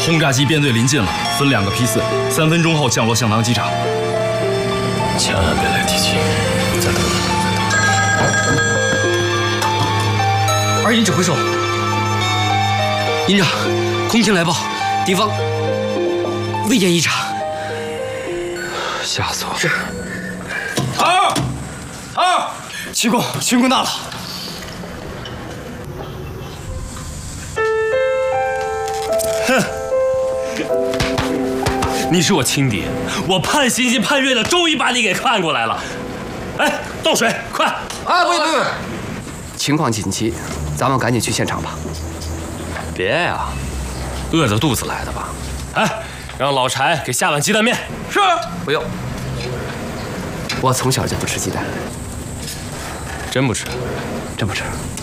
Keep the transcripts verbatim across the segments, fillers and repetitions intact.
轰炸机编队临近了，分两个批次，三分钟后降落向南机场。 千万别来提亲，再等等，再等等。 二营指挥手，营长，空情来报，敌方未见异常。 吓死我了！ 是。 二二， 曲公，群公大佬。 哼，你是我亲爹，我盼星星盼月亮，终于把你给看过来了。哎，倒水，快！ 啊，不不不，情况紧急，咱们赶紧去现场吧。 别呀，饿着肚子来的吧？哎，让老柴给下碗鸡蛋面。 是，不用。我从小就不吃鸡蛋。 真不吃？ 真不吃。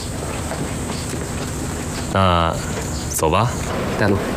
那走吧。 带路。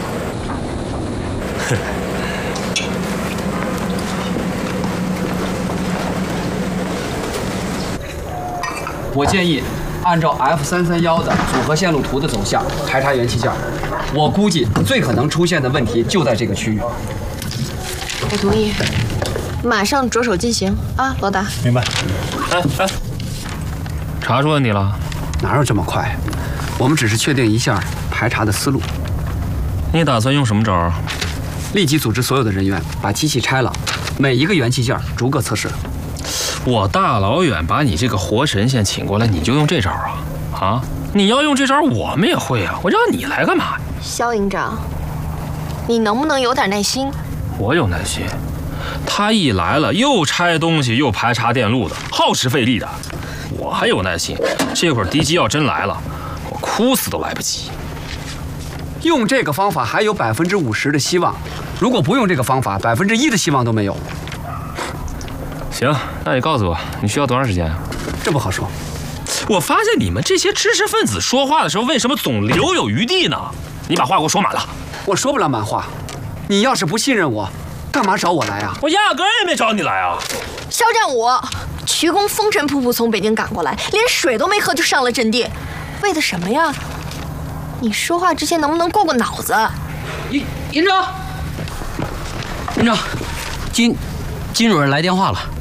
我建议按照 F 三三一的组合线路图的走向排查元器件。我估计最可能出现的问题就在这个区域。 我同意，马上着手进行啊，罗达。 明白。哎哎，查出问题了？ 哪有这么快？我们只是确定一下排查的思路。 你打算用什么招？ 立即组织所有的人员把机器拆了，每一个元器件逐个测试。 我大老远把你这个活神仙请过来，你就用这招啊？啊！你要用这招，我们也会啊！我让你来干嘛呀？ 肖营长，你能不能有点耐心？ 我有耐心。他一来了，又拆东西又排查电路的，耗时费力的。我还有耐心。这会儿敌机要真来了，我哭死都来不及。 用这个方法还有百分之五十的希望，如果不用这个方法，百分之一的希望都没有。 行，那你告诉我，你需要多长时间？ 这不好说。 我发现你们这些知识分子说话的时候，为什么总留有余地呢？你把话给我说满了。 我说不了满话。你要是不信任我，干嘛找我来啊？ 我压根儿也没找你来啊。 肖战武，曲公风尘仆仆从北京赶过来，连水都没喝就上了阵地，为的什么呀？你说话之前能不能过过脑子？ 营营长，营长，金金主任来电话了。